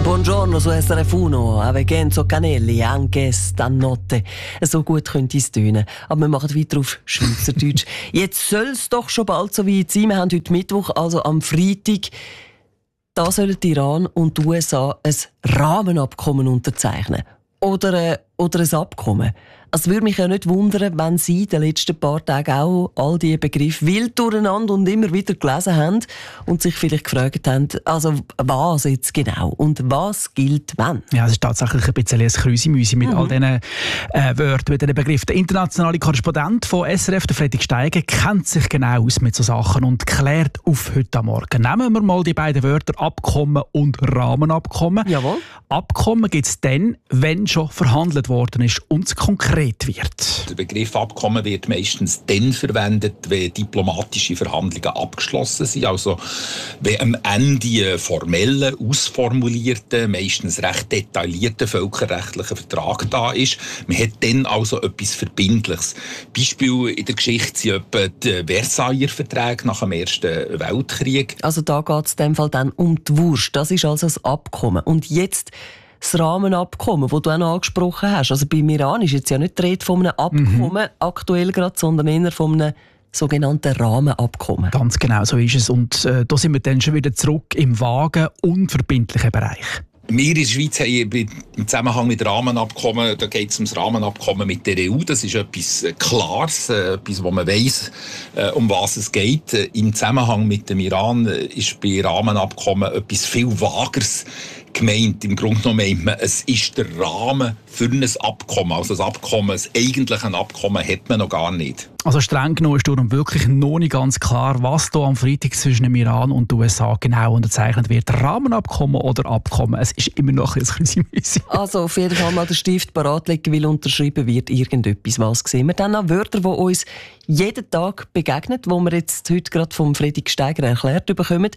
Buongiorno su SRF 1, avec Enzo Canelli, anche stanotte. So gut könnte es tönen. Aber wir machen weiter auf Schweizerdeutsch. Jetzt soll es doch schon bald so weit sein. Wir haben heute Mittwoch, also am Freitag. Da sollen Iran und die USA ein Rahmenabkommen unterzeichnen. Oder ein Abkommen. Es würde mich ja nicht wundern, wenn Sie in den letzten paar Tagen auch all diese Begriffe wild durcheinander und immer wieder gelesen haben und sich vielleicht gefragt haben, also was jetzt genau und was gilt wann. Ja, es ist tatsächlich ein bisschen ein Krüsi-Müsi mit all diesen Wörtern, mit diesen Begriffen. Der internationale Korrespondent von SRF, der Fredrik Steiger, kennt sich genau aus mit so Sachen und klärt auf heute Morgen. Nehmen wir mal die beiden Wörter Abkommen und Rahmenabkommen. Jawohl. Abkommen gibt es dann, wenn schon verhandelt worden ist und es konkret wird. Der Begriff Abkommen wird meistens dann verwendet, wenn diplomatische Verhandlungen abgeschlossen sind. Also wenn am Ende ein formeller, ausformulierter, meistens recht detaillierter völkerrechtlicher Vertrag da ist. Man hat dann also etwas Verbindliches. Beispiel in der Geschichte sind etwa die Versailler Verträge nach dem Ersten Weltkrieg. Also da geht es in dem Fall dann um die Wurst. Das ist also das Abkommen. Und jetzt das Rahmenabkommen, das du auch noch angesprochen hast. Also beim Iran ist jetzt ja nicht die Rede von einem Abkommen aktuell gerade, sondern eher von einem sogenannten Rahmenabkommen. Ganz genau, so ist es. Und da sind wir dann schon wieder zurück im vagen, unverbindlichen Bereich. Wir in der Schweiz haben im Zusammenhang mit Rahmenabkommen, da geht es um das Rahmenabkommen mit der EU. Das ist etwas Klares, etwas, wo man weiss, um was es geht. Im Zusammenhang mit dem Iran ist bei Rahmenabkommen etwas viel Vageres gemeint. Im Grunde genommen meint man, es ist der Rahmen für ein Abkommen. Also das Abkommen, das eigentliche Abkommen hat man noch gar nicht. Also streng genommen ist darum wirklich noch nicht ganz klar, was hier am Freitag zwischen dem Iran und den USA genau unterzeichnet wird. Rahmenabkommen oder Abkommen, es ist immer noch ein Krüsi-Müsi. Also auf jeden Fall mal den Stift parat legen, weil unterschrieben wird irgendetwas. Was sehen wir dann noch? Wörter, die uns jeden Tag begegnen, die wir jetzt heute gerade vom Fredrik Steiger erklärt bekommen.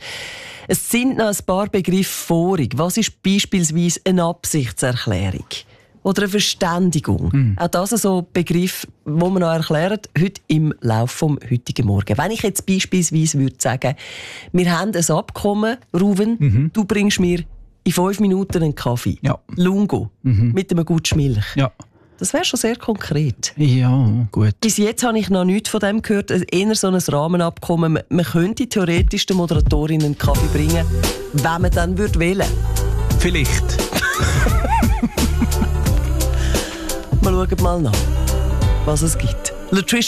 Es sind noch ein paar Begriffe vorig. Was ist beispielsweise eine Absichtserklärung? Oder eine Verständigung. Auch das ist so ein Begriff, den wir noch erklären, heute im Laufe vom heutigen Morgen. Wenn ich jetzt beispielsweise würde sagen, wir haben ein Abkommen, Ruven, du bringst mir in 5 Minuten einen Kaffee. Ja. Lungo. Mit einem guten Milch. Ja. Das wäre schon sehr konkret. Ja, gut. Bis jetzt habe ich noch nichts von dem gehört. Eher so ein Rahmenabkommen. Man könnte theoretisch der Moderatorin einen Kaffee bringen, wenn man dann wählen würde. Vielleicht. Wir schauen mal nach, was es gibt. Latricia